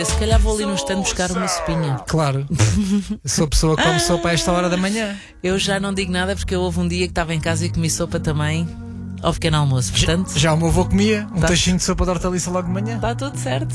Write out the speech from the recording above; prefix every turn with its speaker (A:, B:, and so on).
A: Se calhar vou ali no stand buscar uma sopinha.
B: Claro. Sou pessoa que come sopa a esta hora da manhã.
A: Eu já não digo nada porque houve um dia que estava em casa e comi sopa também ao pequeno almoço. Portanto,
B: Já o meu avô comia um
A: Tá.
B: tachinho de sopa de hortaliça logo de manhã.
A: está tudo certo.